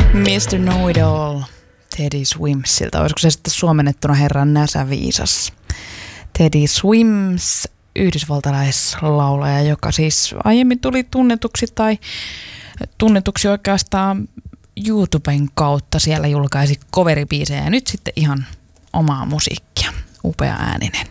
Mr. Know-it-all Teddy Swimsilta. Olisiko se sitten suomennettuna herran näsäviisas? Teddy Swims, yhdysvaltalaislaulaja, joka siis aiemmin tuli tunnetuksi oikeastaan YouTuben kautta. Siellä julkaisi coveribiisejä ja nyt sitten ihan omaa musiikkia. Upea ääninen.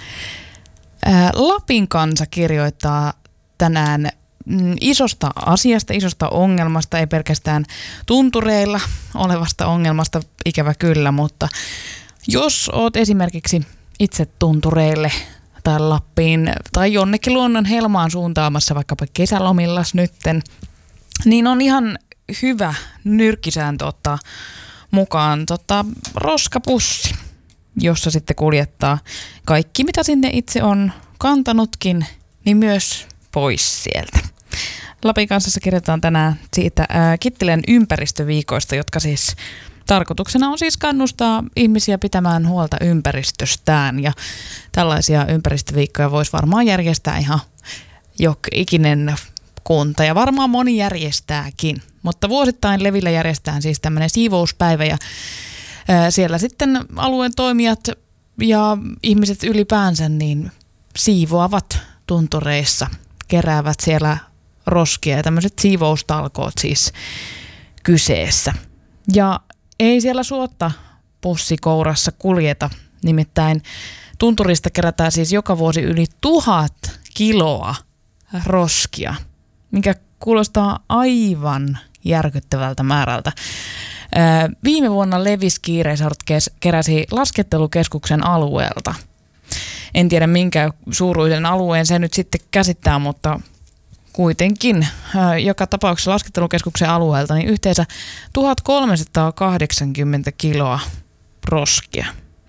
Lapin Kansa kirjoittaa tänään isosta asiasta, isosta ongelmasta, ei pelkästään tuntureilla olevasta ongelmasta, ikävä kyllä, mutta jos oot esimerkiksi itse tuntureille tai Lappiin tai jonnekin luonnon helmaan suuntaamassa vaikkapa kesälomillas nytten, niin on ihan hyvä nyrkkisääntö ottaa mukaan roskapussi, jossa sitten kuljettaa kaikki, mitä sinne itse on kantanutkin, niin myös pois sieltä. Lapin Kansassa kirjoitetaan tänään siitä Kittilän ympäristöviikoista, jotka siis tarkoituksena on siis kannustaa ihmisiä pitämään huolta ympäristöstään. Ja tällaisia ympäristöviikkoja voisi varmaan järjestää ihan ikinen kunta ja varmaan moni järjestääkin. Mutta vuosittain Levillä järjestetään siis tämmöinen siivouspäivä ja siellä sitten alueen toimijat ja ihmiset ylipäänsä niin siivoavat tuntureissa, keräävät siellä roskia ja tämmöiset siivoustalkoot siis kyseessä. Ja ei siellä suotta pussikourassa kuljeta, nimittäin tunturista kerätään siis joka vuosi yli 1000 kiloa roskia, mikä kuulostaa aivan järkyttävältä määrältä. Viime vuonna Levis Kiireisort keräsi laskettelukeskuksen alueelta. En tiedä minkä suuruisen alueen se nyt sitten käsittää, mutta kuitenkin joka tapauksessa laskettelukeskuksen alueelta niin yhteensä 1380 kiloa roskia.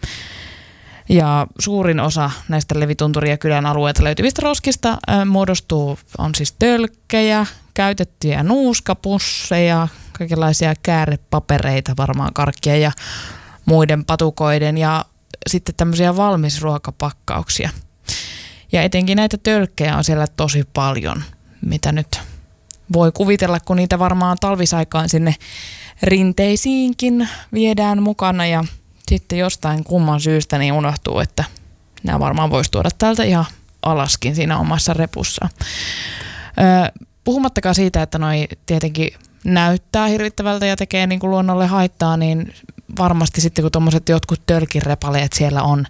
Ja suurin osa näistä Levitunturin ja kylän alueelta löytyvistä roskista on siis tölkkejä, käytettyjä nuuskapusseja, kaikenlaisia käärepapereita, varmaan karkkia ja muiden patukoiden ja sitten tämmöisiä valmisruokapakkauksia. Ja etenkin näitä tölkkejä on siellä tosi paljon, mitä nyt voi kuvitella, kun niitä varmaan talvisaikaan sinne rinteisiinkin viedään mukana ja sitten jostain kumman syystä niin unohtuu, että nämä varmaan voisi tuoda täältä ihan alaskin siinä omassa repussa. Puhumattakaan siitä, että noi tietenkin näyttää hirvittävältä ja tekee niin kuin luonnolle haittaa, niin varmasti sitten kun tuommoiset jotkut tölkirepaleet siellä on,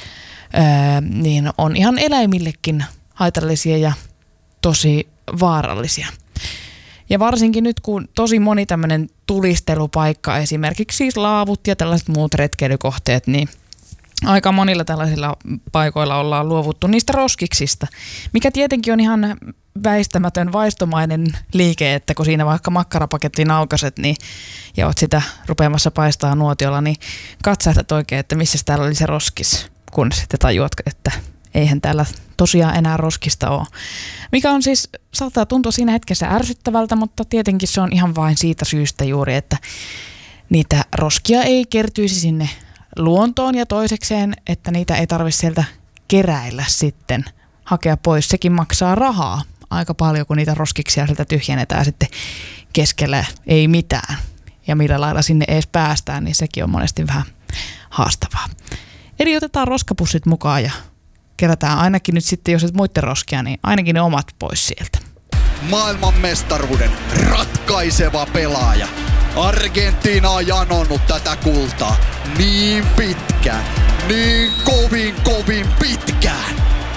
niin on ihan eläimillekin haitallisia ja tosi vaarallisia. Ja varsinkin nyt, kun tosi moni tämmöinen tulistelupaikka, esimerkiksi siis laavut ja tällaiset muut retkeilykohteet, niin aika monilla tällaisilla paikoilla ollaan luovuttu niistä roskiksista, mikä tietenkin on ihan väistämätön vaistomainen liike, että kun siinä vaikka makkarapakettiin aukaset niin, ja oot sitä rupeamassa paistaa nuotiolla, niin katsahdat oikein, että missä täällä oli se roskis, kun sitten tajuat, että eihän täällä tosiaan enää roskista ole. Mikä on siis, saattaa tuntua siinä hetkessä ärsyttävältä, mutta tietenkin se on ihan vain siitä syystä juuri, että niitä roskia ei kertyisi sinne luontoon ja toisekseen, että niitä ei tarvitse sieltä keräillä sitten, hakea pois. Sekin maksaa rahaa aika paljon, kun niitä roskiksia sieltä tyhjennetään sitten keskellä ei mitään. Ja millä lailla sinne edes päästään, niin sekin on monesti vähän haastavaa. Eli otetaan roskapussit mukaan ja kerätään ainakin nyt sitten, jos et muiden roskia, niin ainakin ne omat pois sieltä. Maailmanmestaruuden ratkaiseva pelaaja. Argentiina on janonnut tätä kultaa niin pitkään, niin kovin pitkään.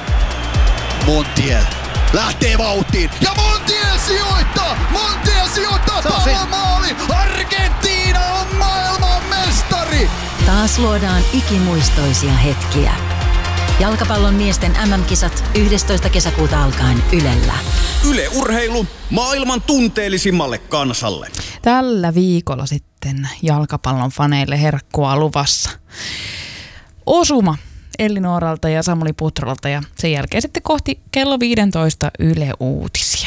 Montiel lähtee vauhtiin ja Montiel sijoittaa pallon maaliin. Argentiina on maailmanmestari. Taas luodaan ikimuistoisia hetkiä. Jalkapallon miesten MM-kisat 11. kesäkuuta alkaen Ylellä. Yle Urheilu maailman tunteellisimmalle kansalle. Tällä viikolla sitten jalkapallon faneille herkkua luvassa. Osuma Elli Nooralta ja Samuli Putrolta ja sen jälkeen sitten kohti kello 15 Yle Uutisia.